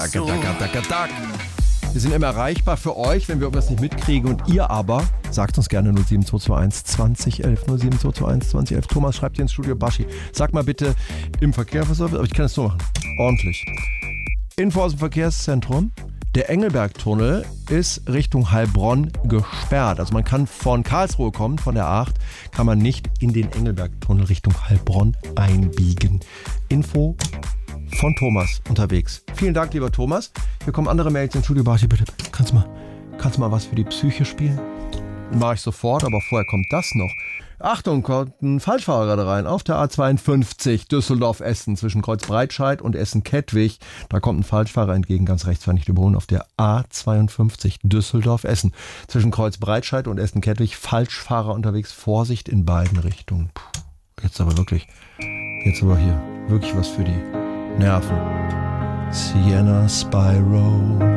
Wir sind immer erreichbar für euch, wenn wir irgendwas nicht mitkriegen. Und ihr aber, sagt uns gerne 07221 2011. 07221 2011. Thomas schreibt hier ins Studio, Baschi, sag mal bitte im Verkehrsservice, aber ich kann es so machen. Ordentlich. Info aus dem Verkehrszentrum. Der Engelbergtunnel ist Richtung Heilbronn gesperrt. Also man kann von Karlsruhe kommen, von der 8, kann man nicht in den Engelbergtunnel Richtung Heilbronn einbiegen. Info von Thomas unterwegs. Vielen Dank, lieber Thomas. Hier kommen andere Mails ins Studio. Barchi, bitte, kannst du mal was für die Psyche spielen? Mache ich sofort, aber vorher kommt das noch. Achtung, kommt ein Falschfahrer gerade rein. Auf der A52 Düsseldorf-Essen zwischen Kreuzbreitscheid und Essen-Kettwig. Da kommt ein Falschfahrer entgegen, ganz rechts, war nicht überholen. Auf der A52 Düsseldorf-Essen zwischen Kreuzbreitscheid und Essen-Kettwig. Falschfahrer unterwegs. Vorsicht in beiden Richtungen. Puh, jetzt aber hier wirklich was für die Nerven. Sienna Spyro.